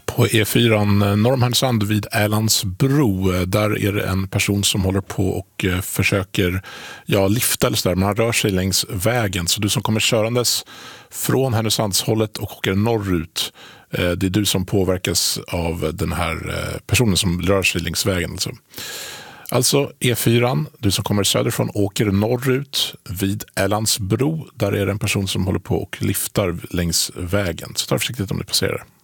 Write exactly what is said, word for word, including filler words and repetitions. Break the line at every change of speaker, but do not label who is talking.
På E fyra norr om Härnösand vid Älandsbro, där är det en person som håller på och försöker ja, lifta eller så där. Man rör sig längs vägen, så du som kommer körandes från Härnösandshållet och åker norrut, det är du som påverkas av den här personen som rör sig längs vägen. Alltså, alltså E fyra, du som kommer söderifrån åker norrut vid Älandsbro, där är det en person som håller på och liftar längs vägen. Så ta försiktigt om du passerar.